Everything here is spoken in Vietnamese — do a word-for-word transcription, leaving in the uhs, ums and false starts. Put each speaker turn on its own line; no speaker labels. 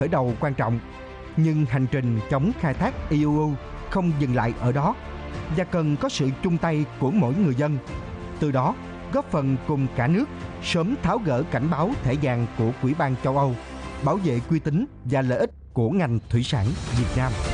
khởi đầu quan trọng, nhưng hành trình chống khai thác i u u không dừng lại ở đó và cần có sự chung tay của mỗi người dân. Từ đó, góp phần cùng cả nước sớm tháo gỡ cảnh báo thẻ vàng của Ủy ban châu Âu, bảo vệ uy tín và lợi ích của ngành thủy sản Việt Nam.